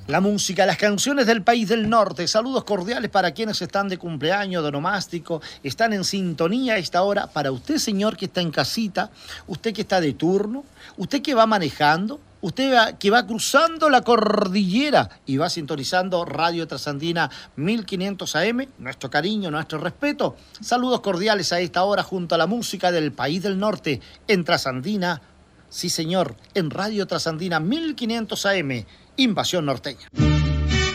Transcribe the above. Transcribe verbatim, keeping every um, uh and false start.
La música, las canciones del país del norte. Saludos cordiales para quienes están de cumpleaños, de onomástico, están en sintonía a esta hora. Para usted, señor, que está en casita, usted que está de turno, usted que va manejando, usted va, que va cruzando la cordillera y va sintonizando Radio Trasandina mil quinientos A M, nuestro cariño, nuestro respeto. Saludos cordiales a esta hora junto a la música del país del norte en Trasandina. Sí, señor, en Radio Trasandina mil quinientos A M. Invasión Norteña.